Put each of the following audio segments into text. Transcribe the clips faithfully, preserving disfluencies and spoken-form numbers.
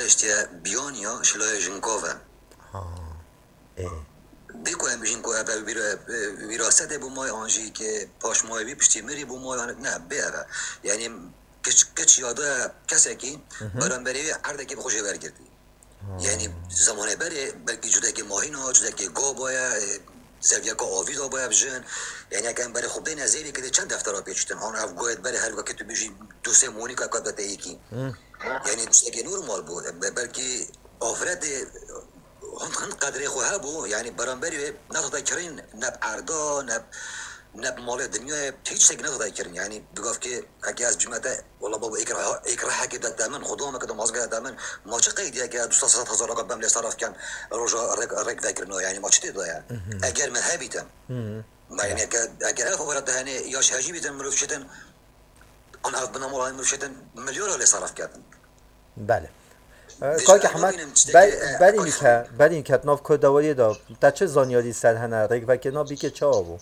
پشتی بیانیا شلای جنکاوه دیکو هم بجین که به وراثت بو مای آنجی که پاش مای بی پشتی مری بو مای نه بیاره یعنی کچ کچ یاده کسی که برام بری عرضه که بخوشه برگردی یعنی زمانه بری بلکه جدا که ماهینا جدا که گا بایا سویا که آویدا بایا بجن یعنی اگر برای خوب دین ازیری که چند دفتر را پیچتن آن اف گوید برای هر وقت تو بجی دو سه مونیکا کات بده یکی یعنی جدا که نورمال بود بلکه آفرد هم هم قدری خواه بو یعنی برام بری نتودا کرین نب عردا نب نب مال دنیا هیچ شيء نتودا کرین یعنی بگفت که اگه از جمعه والله بابا اکراه اکراه که دامن خدا ما کدام مازگه دامن ما چه قیدی اگه دوست صد هزار رقم بملی صرف کن رجا رگ رگ ذکرنا یعنی ما چه دایا اگر من هبیتم ما یعنی اگه اگر اف ورد هنی یاش هجی بیتم مروف شدن انا اف بنا مولان مروف شدن مليون ولا صرف کردن بله کاک احمد بعد این که بعد این که ناف کدواری دا تا چه زانیاری سر هنر رگ و که نابی که چه آبو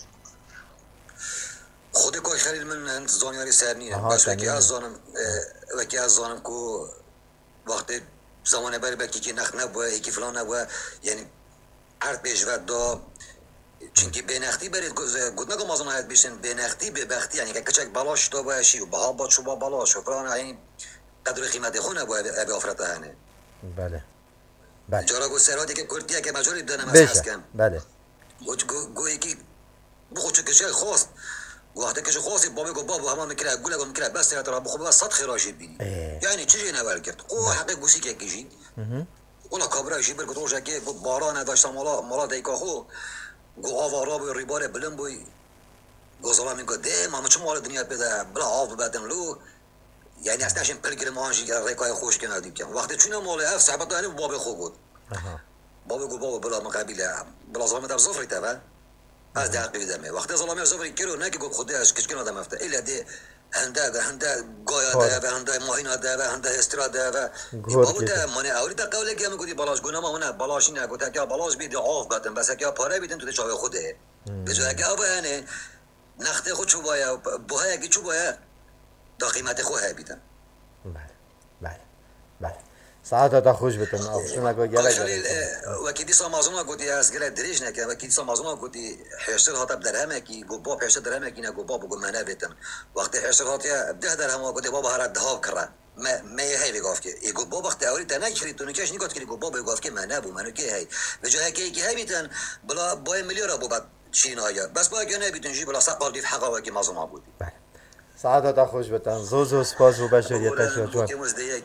خود کاک خلیل من زانیاری سر نیم بس وکی از زانم وکی از زانم کو وقتی زمانه بری بکی که نخ نبوه یکی فلان نبوه یعنی عرض بیشود دا چونکه بینختی برید گود نگم از اون هایت بیشن بینختی به بختی یعنی که کچک بلاش دا باید شی و بها باد شو با بلاش و فلان یعنی قدر قیمت خونه باید ابی آفرت هنه بله بله جارا گو سراتی که کردیه که مجالی بدنم از هست کم بله گویی که بخود چه کشه خواست وقتی کشه خواستی بابی گو بابو همان میکره گوله گو میکره بس ترا بخو بس صد خراشید بینی یعنی چیزی نبر کرد او حق گوسی که کیجی اونا کابرا شی بر گوش که گو باران داشت مالا مالا دیگه خو گو آوارا به ریبار بلند بوی گو زمان میگه ده ما چه مال دنیا بده بلا آف بدن لو یعنی استاشم پرگیر مانجی ریکای خوش کنه دیگه وقتی چون مال اف صحبت دانی بابی خو بود بابی گو بابا بلا مقابله بلا زمان در زفری تبع از دقیقی دمه وقتی زلامی زفری کرو نه که گفت خودی از کشکن آدم افته ایلا دی هنده هنده گایا ده و هنده ماهینا ده و هنده استرا ده و بابو ده منی اولی ده قوله که میگودی بالاش گونه ما هونه بالاشی نگوته که بالاش بیدی آف بدن بس که پاره بیدن تو چاوی خوده به جای که آبا یعنی نخته خود چو بایا بوها یکی چو بایا دا قیمت خواه بیدن بله بله بله ساعت تا خوش بتن آفشون اگه گله گله وکی دیسا مازونا گودی از گله دریج نکه وکی دیسا مازونا گودی حشر هات بدرهمه کی گو باب حشر درهمه کی نه گو باب گو منه بیتن وقتی حشر هات ده درهم گودی بابا هر دهاب کرد ما ما هی بگفت که ای گو باب وقت اولی تنگ خرید تو نکش نگفت که گو باب بگفت که منه بو منو کی هی به جای که کی هی بیتن بلا با میلیون ابو بعد چین آیا بس با گنه بیتن جی بلا سقال دی حقا وکی مازونا بودی ساعت تا خوش بتن زو زو سپاس و بشریتش یا جوان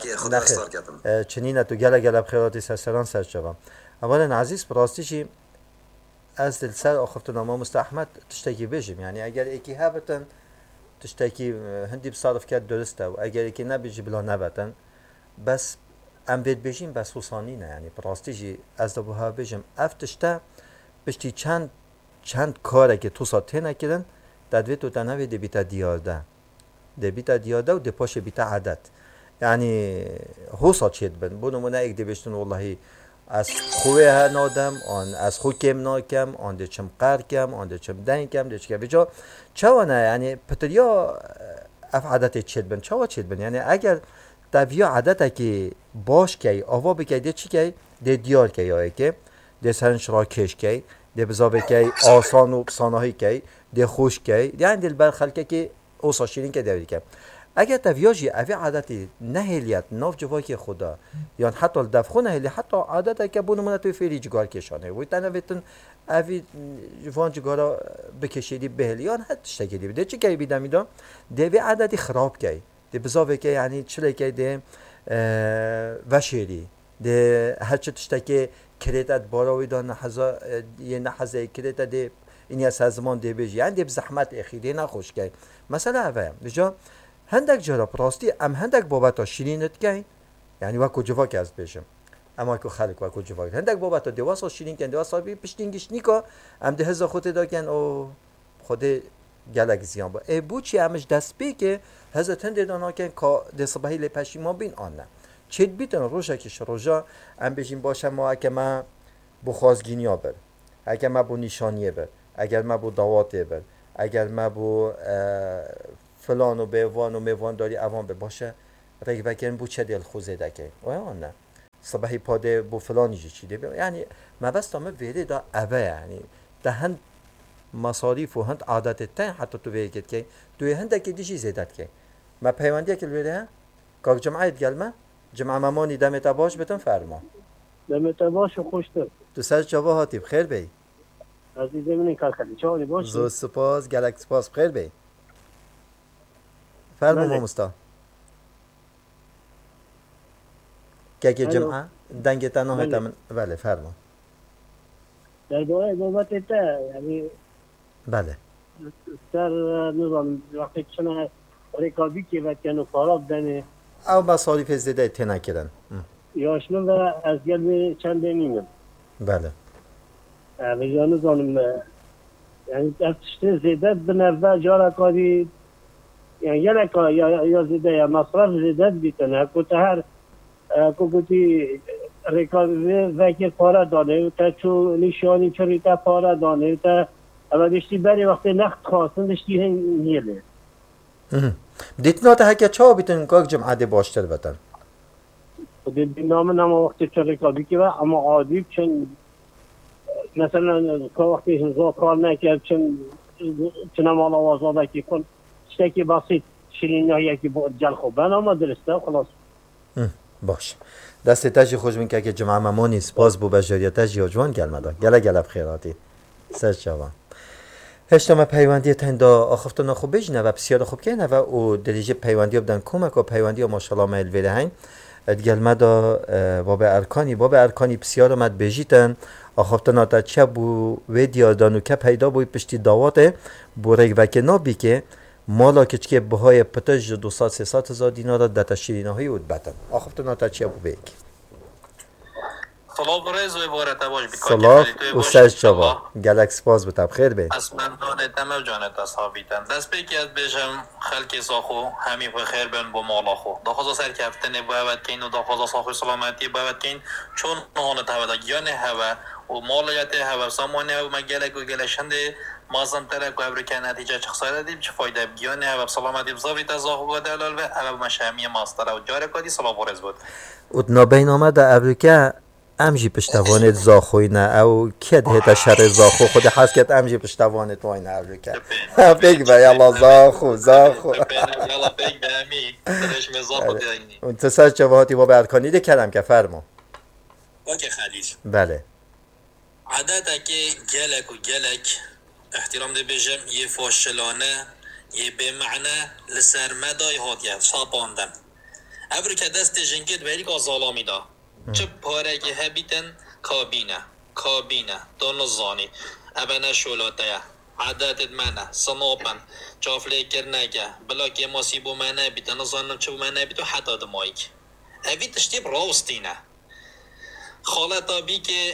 نخیر چنین تو گله گله بخیراتی سرسران سرچوام اولا عزیز براستیشی از دل سر آخفت نامه مستحمد تشتکی بشیم یعنی اگر ایکی ها بتن تشتکی هندی بصرف کرد درسته و اگر ایکی نبیجی بلا نبتن بس ام بید بشیم بس حسانی نه یعنی براستیشی از دو ها بشیم افتشته بشتی چند چند کاره که تو ساته نکردن دادوی تو تنوی دی بیتا دیارده دی بیتا دیارده و دی پاش بیتا عدد یعنی حوصا چید بن بو نمونه ایک دی بشتن والله از خوه ها نادم آن از خو کم ناکم آن دی چم قر کم آن دی چم دن کم دی چکم بجا چوانه یعنی پتریا اف عدد چید بن چوا چید بن یعنی اگر دویا عدد که باش کی آوا بکی دی چی کی دی دیار کی یا که دی سرنش را کش کی دی بزابه کی آسان و بسانهی کی دی خوش کی یعنی دل بر خلقه که اوسا شیرین که دیوری که اگر تویاجی اوی عادتی نهلیت ناف جوای خدا یا حتی دفخو نهلی حتی عادتی که بونمونه توی فیری جگار کشانه وی تنویتن اوی جوان جگارا بکشیدی بهلیان حتی شکلی بده چی که بیدم میدم دیوی عادتی خراب کی دی بزاوی که یعنی چلی که دی وشیری دی هرچه تشتکی کریتت باراوی دا نحزا یه نحزه کریتت دی اینی از زمان دی بیجی یعنی دی بزحمت اخیری نخوش کی مثلا اوه بجا هندک جرا پراستی ام هندک بابتا شیرینت کی یعنی وقت جوا که از بشم اما که خلق وقت جوا هندک بابتا دواسا شیرین کن دواسا بی پشتینگیش نیکا ام ده هزار خود داکن او خود گلک زیان با ای بو چی امش دست بی که هزار تند دانا کن که دستبهی لپشی ما بین آن نه چید بیتن روشا کش روشا ام بشیم باشم ما اگه ما بو خازگینیا بر اگه ما بو نشانیه بر اگر ما بو دواته بر اگر ما بو فلان و بیوان و میوان داری اوان به باشه رگ بکن بو چه دل خوزه دکه و یا نه صباحی پاده بو فلانی جی چی دی یعنی ما بس تام ویری دا اوه یعنی ده هند مصاريف و هند عادت تن حتی تو ویگید که توی هند که دیشی زیدت که ما پیوندی که الویره ها که جمعه گلمه جمعه مامانی دمت باش بتن فرما دمت باش و خوشتر تو سر جواب هاتی بخیر بی عزیزم من کار کردی چاوی باش زو سپاس گلک سپاس بخیر بی فرما ما مستا که که جمعه دنگ تنها تمن بله فرما در دوای بابت تا یعنی بله سر نظام وقتی چنه ریکابی که وقتی خراب دنه او مصارف زیاده تنه کردن یاشنم و از گل چند نیم بله ویژانه زانم یعنی از چه زیاده بنفع جارا کاری یعنی یه کار یا یا زیاده یا مصرف زیاده بیتنه کوته هر کوتی ریکابی وقتی پارا دانه تا چو نشانی چوری تا پارا دانه تا اما دشتی بری وقتی نخت خواستن دشتی هنگ نیله دیت ناته هکه چا بیتن که جمعه دی باشتر بتن دیت نام نام وقتی چو ریکابی که با اما عادی چون مثلا که وقتی هنزا کار نکرد چون چنم آلا وازاده که کن چطه بسیط شیرین هایی که بود جل خوب اما درسته خلاص باش دست تجی خوش من که جمعه ممانی سپاس بو بجاریت تجی جوان گلمه دا گله گله بخیراتی سر جوان هشتم پیوندی تندا آخفتنا خوب بجنه و بسیار خوب که نه و او دلیجه پیوندی بدن کمک و پیوندی و ماشاءالله مل ویده هین ادگلمه دا باب ارکانی باب ارکانی بسیار مد بجیتن آخفتنا تا چه بو ویدیا دانو که پیدا بوی پشتی داواته بو ریگ وکه نابی که مالا کچکه بهای پتج دو سات سه سات هزار دینار دتا شیرینه های اود بتن آخفتنا تا چه بو بیک صلاح برز و عبارت باش صلاح و سرش جوا گلکس باز بتب خیر بی اسمندان تمام جانت اصحابیتن دست بکی از بیشم خلق ساخو همی به خیر بن با مالا خو داخوزا سر کفتن باید کین و داخوزا ساخو سلامتی باید کین چون نهانت هوا دا گیان هوا و مالیت هوا سامانه و مگلک و گلشنده مازن ترک و ابرکن نتیجه چخصاره دیم چه فایده گیان هوا سلامتی بزاوی تزاخو و دلال و هوا مشهمی ماستر و جاره کدی صلاح برز بود اتنا بین آمده ابرکه امجی پشتوانت زاخوی نه او کد هتا شر زاخو خود حس کد امجی پشتوانت وای نه رو کرد بگ با یلا زاخو زاخو یلا بگ به امی درش مزاخو دیانی اون تسر جواهاتی با برکانی ده کردم که فرما اوکی خلیل بله عادتا که گلک و گلک احترام ده بجم یه فاشلانه یه به معنی لسر مدای هاتیه شاپاندن ابرو که دست جنگید بری که ظالامی دا چه پاره که هبیتن کابینه کابینه دانزانی ابنه شولاته عادت منه سنوپن چافله کرنگه بلا که ماسی بو منه بیتن نزانم چه بو منه بیتو حتی دمایک اوی تشتیب راستینه خاله تابی که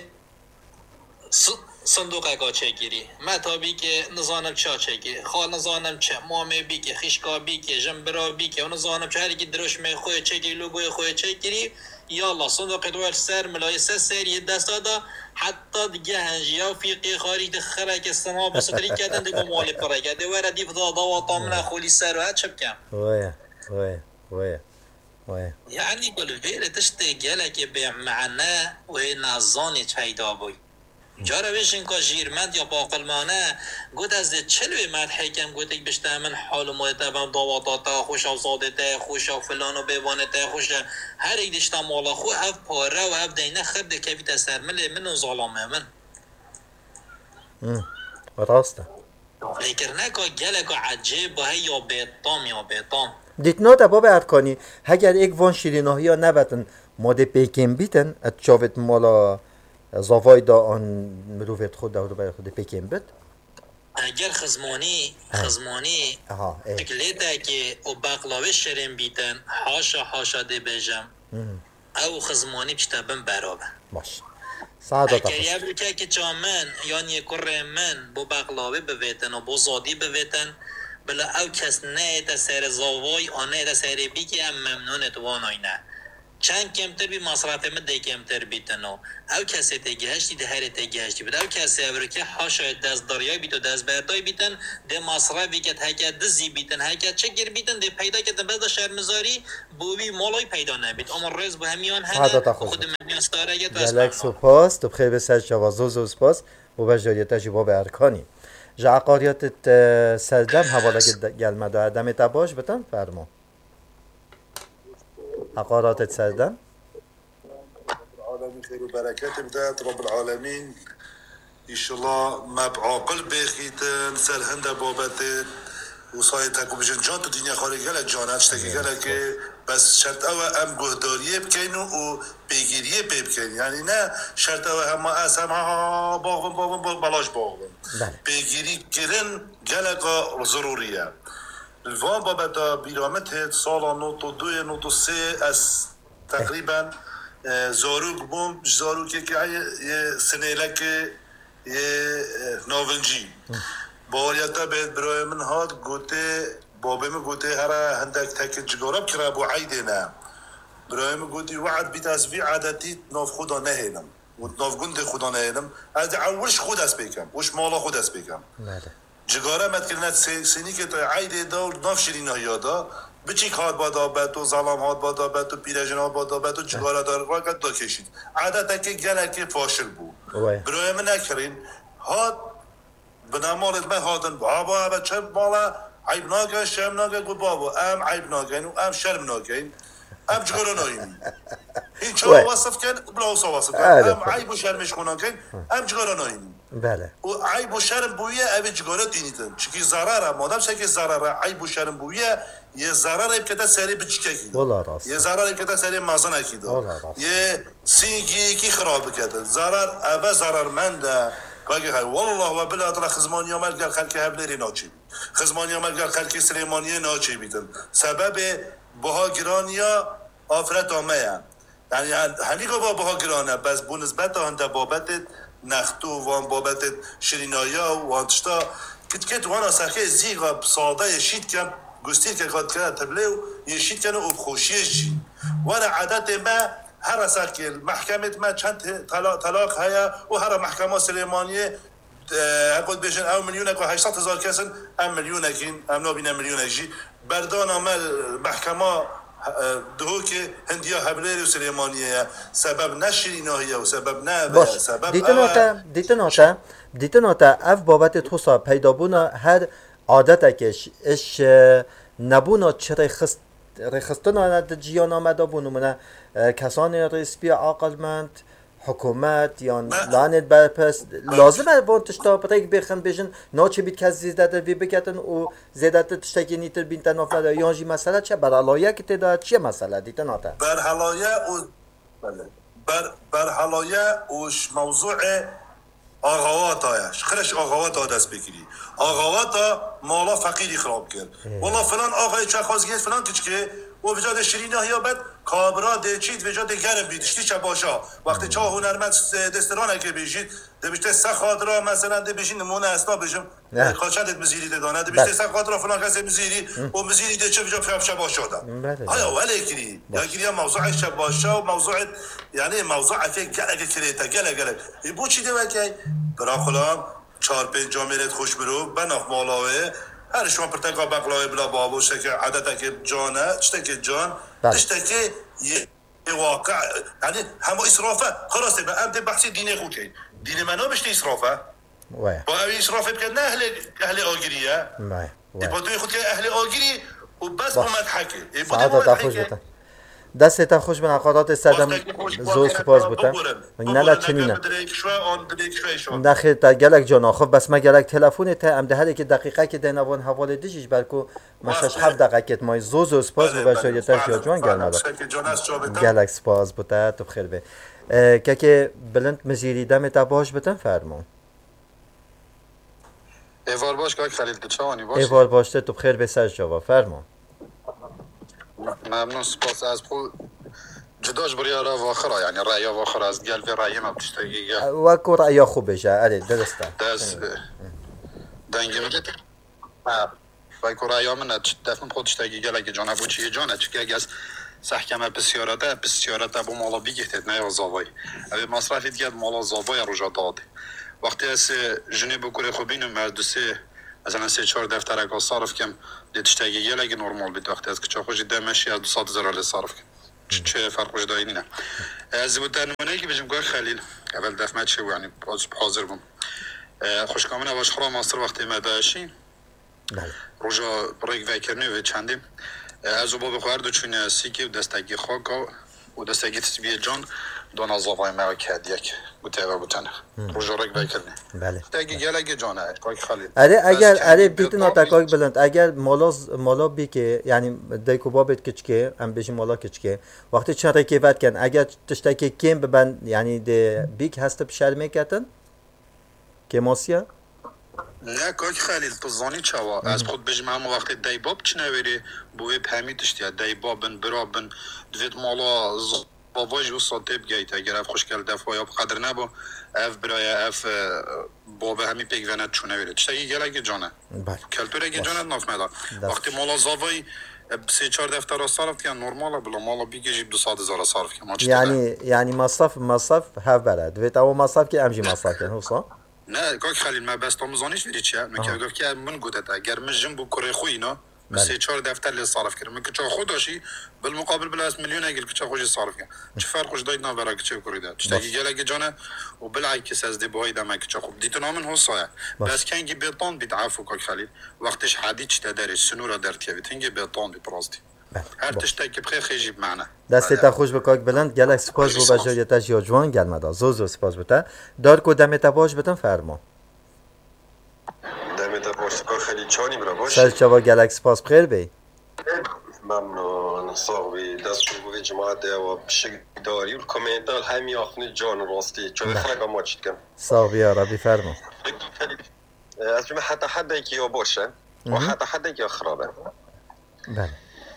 صندوق اگا چه گیری ما تابی که نزانم چه چه گیری خال نزانم چه مامه بی که خیشکا بی که جنبرا بی که نزانم چه هرگی دروش می خوی چه گیری لوگوی خوی چه گیری یالا صندوق دوال سر ملای سر سری دست دادا حتی دیگه هنجیا فیقی خارج خره که سما بسطری کردن دیگه مال پره کرده و ردیف دادا و طامن خولی سر و هد چه بکم وای وای وای وای یعنی کل ویره تشتی گله که به معنی و نزانی چیدا بوی جاره ویشن که جیرمند یا باقلمانه گود از چلوی مدحی کم گود یک بشته من حال مایده بم داواتاتا خوش و زادته خوش و فلان و بیوانته خوش هر یک دشتا مالا خو اف پاره و اف دینه خرد که بیت سرمله من و ظالمه من راسته فکر نکا گلک و عجیب با هی یا بیتام یا بیتام دیتنا تا باب ارکانی اگر یک وان شیریناهی یا نبتن ماده پیکن بیتن ات چاوت مالا زاوای دا آن مروفت خود دارو برای خود پیکن بید اگر خزمانی خزمانی اکلیده که او بقلاوه شرین بیتن حاشا حاشا دی بیجم او خزمانی پشتبن برابه باش سعادت اگر یه بروکه که چامن یعنی یه کره من بو بقلاوه بویتن و بو زادی بویتن بلا او کس نه تا سر زاوای آنه تا سر بی که هم ممنونت وانای نه چند کمتر بی مصرف مده کمتر بیتنو او کسی تگهشتی ده هر تگهشتی بده او کسی او که حاشای دست داریای بیتو دست بردای بیتن ده مصرفی که هکه دزی بیتن هکه چگر بیتن ده پیدا کردن بعد شرمزاری بوی مالای پیدا نبید اما رز به همیان هنه خود ممیان ستاره گت گلک سپاس تو بخیر بسر جوازوز و سپاس و بجاریت جواب ارکانی جا عقاریات سردم حواله گلمه دا عدم تباش بتن فرما عقارات سردم العالمين خير وبركات بدات رب العالمين ان شاء الله ما بعقل بخيتن سر هند بابت وصايتك وبجن جان تو دنيا خارج قال جانات اشتكي قال که بس شرط او ام گهداریه بکن و پیگیریه پی بکن یعنی نه شرط او هم از هم ها باغم باغم بلاش باغم پیگیری کردن گلگا ضروریه الوان بابتا بیرامت سال نوتو دوی نوتو سه از تقریبا زاروک بوم زاروکی که یه سنیلک یه ناونجی باوریتا بید برای من هاد گوته بابی من گوته هر هندک تک جگارب کرا بو عیده نه برای من گوتی وعد بیت از وی عادتی ناف خدا نهینم و ناف گنده خدا نهینم از اولش خود است بکم وش مالا خود است بکم جگاره مد کرنت سینی که تا عیده دا و ناف شیرین ها یادا بچیک هاد بادا بد و ظلام هاد بادا بد و پیرجن هاد بادا بد و جگاره دار راکت دا کشید عادتا که گلک فاشل بو برای من نکرین هاد بنامالت ما هادن بابا بچه بالا عیب ناگه شرم ناگه گو بابا ام عیب ناگه و ام شرم ناگه ام جگره ناگه این چرا وصف کن بلا وصف کن ام عیب و شرمش کنن کن ام جگره ناگه بله و عیب و شرم بویه اوی جگره دینیدن چکی ضرره مادم شکل ضرره عیب و شرم بویه یه ضرره که تا سری بچکه کیده یه ضرره که تا سری مازن کیده یه سینگی کی خراب کرده ضرر اوه ضررمنده باقي هاي والله وبلا ترى خزماني يوم قال خلك هبلري ناچي خزماني يوم قال خلك سليمانيه ناچي بيتن سبب بها گرانيا آفرت آمه يعني هني گوا بها گرانه بس بنسبت هند بابت نختو وان بابت شرينايا وانشتا كت كت وانا سخه زيغا ساده شيت كم گستير که قد کرد تبليو يشيت كانوا بخوشيش وانا عادت ما هر ساکل محکمت ما چند طلاق طلاق هيا و هر محکمه سلیمانیه هقول بيجن او مليونك و هشتصد هزار کسن ام مليونكين ام نابين مليونكجي بردان عمل محکمه دهو که هندیا هبلری و سلیمانیه سبب نشریناهیه و سبب نه سبب دیتناتا دیتناتا دیتناتا اف بابت توسا پیدا بونا هر عادت کش اش نبونا چرا خست رخصتنا ند جیان آمده بونو منه کسانی ریسپی عاقلمند حکومت یا لعنت برپس لازمه وان تشتا برگ بخن بشن ناچه بید که زیده در وی بکتن و زیده تشتگی نیتر بین تنافر یانجی مسئله چه برحلایه که تدا چیه مسئله دیتن آتا برحلایه و بر برحلایه وش موضوع آقاوات آیش خرش آقاوات ها دست بگیری آقاوات ها مالا فقیری خراب کرد والله فلان آقای چه خواست گیست فلان کچ که و وجاد شیرین ها یا بد کابرا دچید وجاد گرم بیدشتی چه باشا وقتی چه هنرمند دسترانه که بیشید دبیشته سه خاطره مثلا دبیشین نمونه اسنا بشم خاچت مزیری دادانه دبیشته سه خاطره فلان کسی مزیری و مزیری ده چه وجاد فهم چه باشا ده آیا ولی کری یا کری موضوع چه باشا و موضوع یعنی موضوع که گله کریتا گله گله بو چی ده که برا خلام چهار پنج جامعه خوش برو بناف مالاوه هر شما پرتقال بقلای بلا بابوشه که عادت که جانه چته که جان چته که یه واقع یعنی همه اسرافه خلاصه به عبد بحثی دینی خود که دین منو بشتی اسرافه با اوی اسرافه بکن نه اهل اهل آگریه با توی خود که اهل آگری و بس اومد حکه سعادت خوش بتن دستت خوش به نقاطات سردم زود سپاس بودم نه چنینه داخل تا گلک جان خب بس ما گلک تلفن تا ام ده که دقیقه که دنوان حواله دیش بلکو مشش هفت دقیقه ما زود زود سپاس به بشریتش یا جوان گرم گلک سپاس بوده تو بخیر به که که بلند مزیری دم تا باش بتن فرمان ایوار باش که خلیل دچوانی باش ایوار باش تو بخیر به سر جواب فرمان ممنون سپاس از خود جداش بریا را واخرا یعنی رأی واخرا از گل به رأی ما بتشتگی و کو رأی خوب بشه اره درسته دست دنگی میگه و کو رأی من دفن خود تشتگی گل اگه جان ابو چی جان چی اگه سحکمه بسیارته بسیارته با مالا بیگهتید نه یا زاوای اوی مصرفی دیگه مالا زاوای روژا داده وقتی از جنی بکره خوبینم مردوسه مثلا سه چهار دفتر اگه صرف کم دیتشتگی یه لگه نرمال بید وقتی از کچه خوشی دمشی از دو ساعت زرالی صرف کم چه فرق خوش دایی نینه از بود نمونه که بجم گوه خلیل اول دفمه چه و یعنی حاضر بم خوش کامنه باش خرا ماستر وقتی مداشی روژا ریگ وکرنی و چندیم از او باب خوارد و چون سیکی و دستگی خاکا و دستگی تسبیه جان دو نظافای ما کرد یک متعبه بودن روژا ریگ وکرنی بله دستگی گلگی جانه کاک خلیل اره اگر اره بیتون آتاکاک بلند اگر مالا مالا بی که یعنی دیکو بابت کچکه ام بیشی مالا کچکه وقتی چند رکیفت کن اگر تشتکی کم ببند یعنی ده بیک هست بشر میکتن که ماسیا نه کاک خلیل تو زانی چوا از خود بجمع وقتی دایباب چی نویری بوی پهمیدش دیا دایبابن برابن دوید مالا باباج و ساته بگیت اگر اف خوشگل دفعه یا بقدر نبا اف برای اف بابا همی پیک ونت چونه ویره چتایی گلگی جانه کلتوره گی جانه ناف مدا وقتی مالا زاوی سه چهار دفتر را صرف کن نرماله بلا مالا بیگه جیب دو ساعت زارا صرف کن یعنی یعنی مصرف مصرف هف برد دوید او مصرف که امجی مصرف کن حسا نه کاک خلیل ما بس تامزانیش ویری چیه من که گفت که من گوته اگر من جنب کره خوی اینا سه چهار دفتر لی صرف کردم من که چه خودشی بالمقابل بلا از میلیون اگل که چه خوشی صرف کرد چه فرق خوش داید نبره که چه کریده چه گله جانه و بالعکس از دی باید ما که چه خوب دیت نامن حسایه بس کنگی بیتون بیتعفو کاک خلیل وقتش حدید چه درش سنورا درتیه بیتنگی بیتون بیپراستی هر تشتکی بخیر خیلی معنا دستی تا خوش بکاک بلند گلک سپاس بو بجایتش یا جوان گل مدا زوزو سپاس بوده دار کو دمت باش بتن فرما دمت باش کار خیلی چانی برا باش سر چوا گلک سپاس بخیر بی ممنون صاحبی دست شو به جماعت و شگداری و کامنتال همی آخنی جان راستی چون خلقا ما چید کن صاحبی عربی فرما از جمعه حتی حد که یا باشه و حتی حد که خرابه بله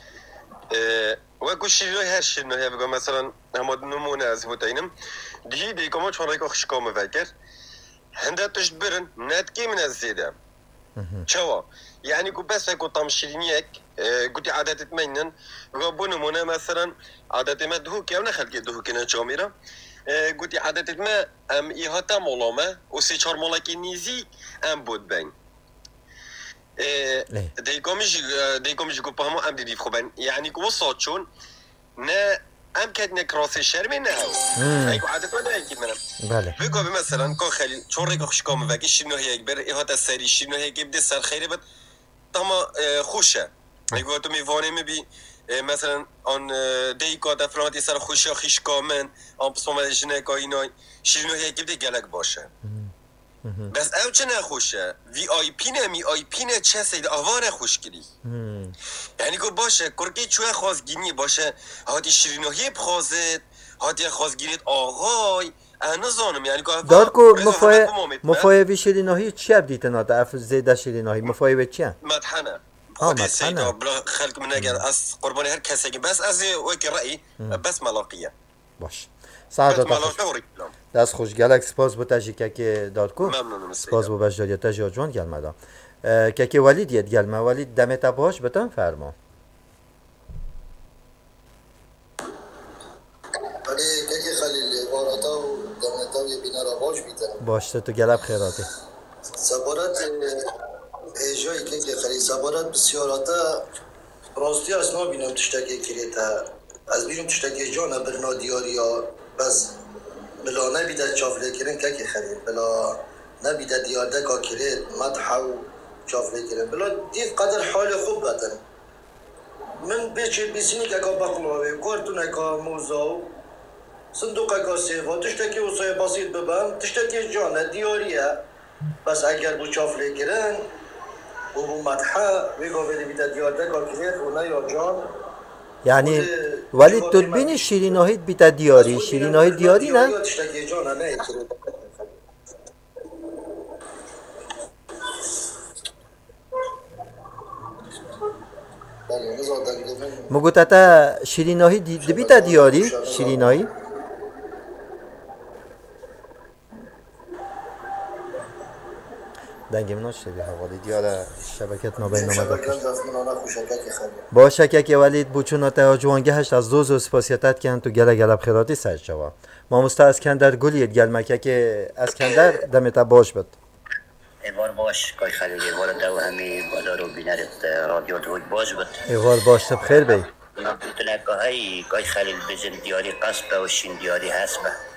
و گوشی روی هر شی نه بگم مثلا هم نمونه از بودینم دیگه دیگه ما چون ریکو خشکام وکر هندتش برن نتکی من از زیده چوا یعنی کو بس کو تمشيرينيك قلت عادات منن غبو نمونه مثلا عادات ما دهوك او نخلق دهوك انا جاميره قلت عادات ما ام ايهاتا مولامه و سي چهار مولکی نیزی ام بود بن دیگامیش دیگامیش کو پامو ام دیدی خوبن یعنی کو وصلتون نه ام كدنا كراسي شرمي ناو ايكو عادت ما اكيد منم بله بيقول مثلا كو خلي شو ريكو خشكم فاكي شنو هي كبر ايه هذا السري شنو هي كبد سر خير بد تما خوشه ايكو تو ميفوني مبي مثلا ان ديكو دا فرانتي سر خوشه خشكامن ام بسوم جنه كايناي شنو هي كبد گلك باشه بس او چه نخوشه وی آی پی نه می آی پی نه چه سید آوار خوش کردی یعنی که باشه کرکی چوه خواستگینی باشه هاتی شیرینوهی بخوازد هاتی خواستگیرید آقای انا زانم یعنی که دار کو مفای مفای وی شیرینوهی چی ابدیتن هات اف زیده شیرینوهی مفای وی چیه مدحنه خودی سیدا بلا خلق من اگر از قربانی هر کسی بس از وکی رأی بس ملاقیه باش سعادت دست خوش گلک سپاس بو تاجیکه که داد کو سپاس بو بجاریت تاجی جوان گل مدا که که ولید ید گل ما ولید دمت باش بتن فرما ولی که که خلیل واراتا و دمتا و بینا را باش بیتن باش تو گلب خیراتی سبارت ایجایی که که خلیل سبارت بسیاراتا راستی اصنا بینم تشتکی کریتا از بیرون تشتکی جانا برنا دیاریا بس بلا نبیده چافله کرن که که خرید بلا نبیده دیارده که کرد مدحه و چافله کرن بلا دیف قدر حال خوب بدن من بیچه بیسینی که که بقلاوه کارتونه که موزاو صندوق که سیفا تشتکی وصای بسیط ببن تشتکی جانه دیاریه بس اگر بو چافله کرن و بو مدحه ویگا بده بیده دیارده که کرد و نه یا جان یعنی ولی تو بین شیریناهی بیت دیاری شیریناهی دیاری نه مگو تا شیریناهی دی بیت دیاری شیریناهی دنگی مناش شدی حوالی دیاره شبکت نابین نامده شبکت از منانه خوشکت خیلی با شکک ولید بوچون تا جوانگه هشت از دوز و سپاسیتت کن تو گله گله بخیراتی سرچ جوا ما مستا اسکندر گلیت گل مکه که اسکندر دمتا باش بد ایوار باش کای خلیل ایوار دو همی بازار و بینرت رادیو دوید باش بد ایوار باش تب خیر بی نبودنه که های کای خلیل بزن دیاری قصبه و شین دیاری حسبه